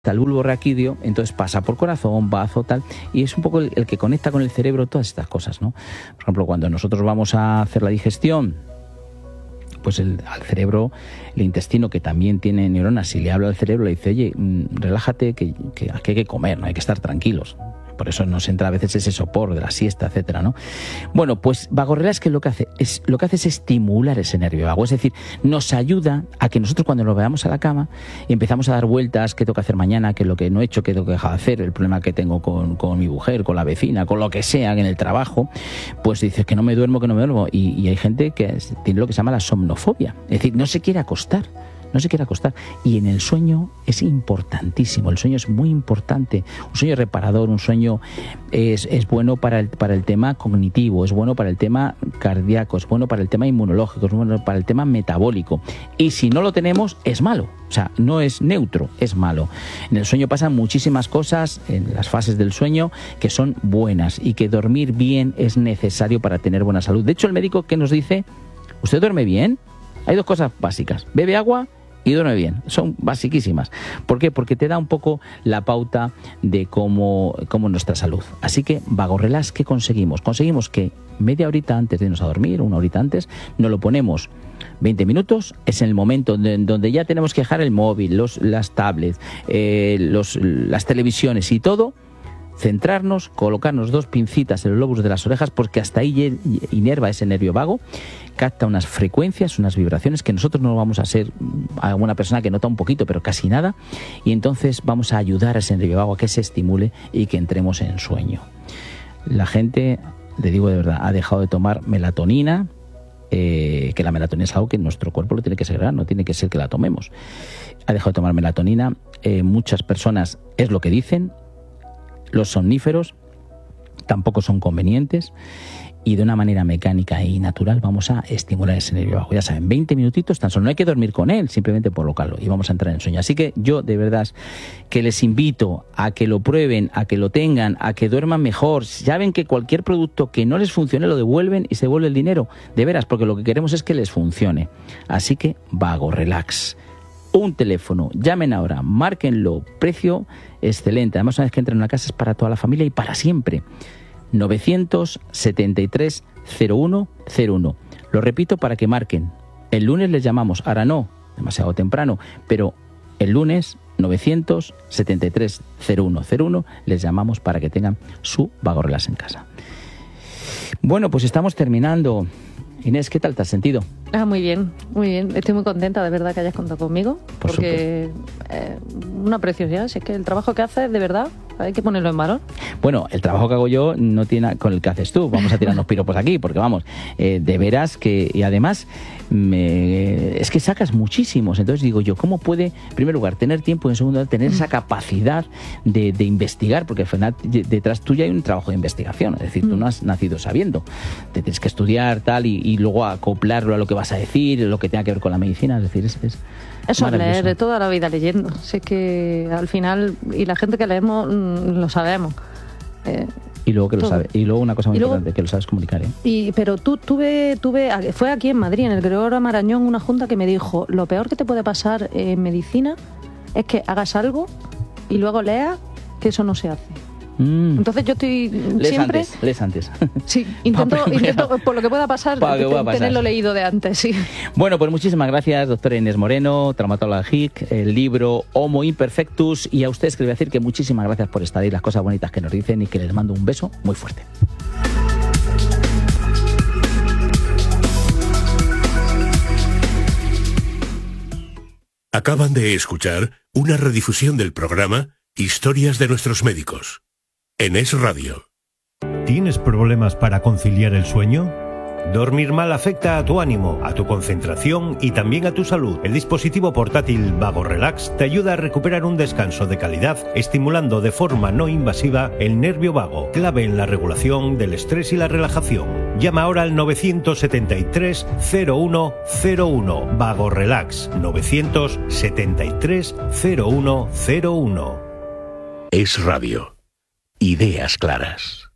el bulbo raquídeo, entonces pasa por corazón, bazo, tal, y es un poco el que conecta con el cerebro todas estas cosas, ¿no? Por ejemplo, cuando nosotros vamos a hacer la digestión, pues al cerebro, el intestino, que también tiene neuronas, si le habla al cerebro, le dice, oye, relájate, que hay que comer, no hay que estar tranquilos. Por eso nos entra a veces ese sopor de la siesta, etcétera, ¿no? Bueno, pues Vago Relax, ¿qué es lo que hace? Lo que hace es estimular ese nervio vago. Es decir, nos ayuda a que nosotros cuando nos veamos a la cama y empezamos a dar vueltas, qué tengo que hacer mañana, qué es lo que no he hecho, qué tengo que dejar de hacer, el problema que tengo con mi mujer, con la vecina, con lo que sea, en el trabajo, pues dices que no me duermo. Y hay gente que tiene lo que se llama la somnofobia. Es decir, no se quiere acostar. Y en el sueño es importantísimo, el sueño es muy importante, un sueño reparador, un sueño es bueno para el tema cognitivo, es bueno para el tema cardíaco, es bueno para el tema inmunológico, es bueno para el tema metabólico. Y si no lo tenemos, es malo, o sea, no es neutro, es malo. En el sueño pasan muchísimas cosas, en las fases del sueño, que son buenas y que dormir bien es necesario para tener buena salud. De hecho, el médico que nos dice, ¿usted duerme bien? Hay dos cosas básicas, bebe agua y duerme bien, son basiquísimas. ¿Por qué? Porque te da un poco la pauta de cómo nuestra salud. Así que Vago Relax, ¿qué conseguimos? Conseguimos que media horita antes de irnos a dormir, una horita antes, nos lo ponemos 20 minutos, es en el momento donde ya tenemos que dejar el móvil, las tablets, las televisiones y todo, centrarnos, colocarnos 2 pincitas en los lóbulos de las orejas, porque hasta ahí inerva ese nervio vago, capta unas frecuencias, unas vibraciones que nosotros no vamos a ser alguna persona que nota un poquito, pero casi nada, y entonces vamos a ayudar a ese nervio vago a que se estimule y que entremos en sueño. La gente, le digo de verdad, ha dejado de tomar melatonina, que la melatonina es algo que nuestro cuerpo lo tiene que segregar, no tiene que ser que la tomemos. Ha dejado de tomar melatonina, muchas personas es lo que dicen. Los somníferos tampoco son convenientes y de una manera mecánica y natural vamos a estimular ese nervio vago. Ya saben, 20 minutitos tan solo, no hay que dormir con él, simplemente colocarlo y vamos a entrar en sueño. Así que yo de verdad que les invito a que lo prueben, a que lo tengan, a que duerman mejor. Ya ven que cualquier producto que no les funcione lo devuelven y se devuelve el dinero, de veras, porque lo que queremos es que les funcione. Así que Vago Relax. Un teléfono, llamen ahora, márquenlo, precio excelente. Además, una vez que entren en la casa es para toda la familia y para siempre. 973 0101. Lo repito para que marquen. El lunes les llamamos, ahora no, demasiado temprano, pero el lunes 973 0101 les llamamos para que tengan su Vago Relax en casa. Bueno, pues estamos terminando. Inés, ¿qué tal te has sentido? Muy bien, muy bien. Estoy muy contenta de verdad que hayas contado conmigo. Porque una preciosidad. Si es que el trabajo que haces, de verdad, hay que ponerlo en valor. Bueno, el trabajo que hago yo no tiene nada con el que haces tú. Vamos a tirarnos piropos aquí, porque vamos, de veras que... Y además, es que sacas muchísimos. Entonces digo yo, ¿cómo puede, en primer lugar, tener tiempo y en segundo lugar, tener esa capacidad de investigar? Porque al final, detrás tuya hay un trabajo de investigación. Es decir, tú no has nacido sabiendo. Te tienes que estudiar, tal, y luego acoplarlo a lo que vas a decir, lo que tenga que ver con la medicina. Es decir, es eso es leer, de toda la vida leyendo. Si es que al final, y la gente que leemos lo sabemos. Y luego que lo sabe. Y luego una cosa muy importante, que lo sabes comunicar. Pero fue aquí en Madrid, en el Gregorio Marañón, una junta que me dijo, lo peor que te puede pasar en medicina es que hagas algo y luego leas que eso no se hace. Entonces yo estoy siempre... Lees antes. Sí, intento por lo que pueda pasar, tenerlo leído de antes, sí. Bueno, pues muchísimas gracias, doctora Inés Moreno, traumatóloga HIC, el libro Homo Imperfectus, y a ustedes que les voy a decir que muchísimas gracias por estar ahí, las cosas bonitas que nos dicen, y que les mando un beso muy fuerte. Acaban de escuchar una redifusión del programa Historias de nuestros médicos en Es Radio. ¿Tienes problemas para conciliar el sueño? Dormir mal afecta a tu ánimo, a tu concentración y también a tu salud. El dispositivo portátil Vago Relax te ayuda a recuperar un descanso de calidad, estimulando de forma no invasiva el nervio vago, clave en la regulación del estrés y la relajación. Llama ahora al 973 0101. Vago Relax 973 0101. Es Radio. Ideas claras.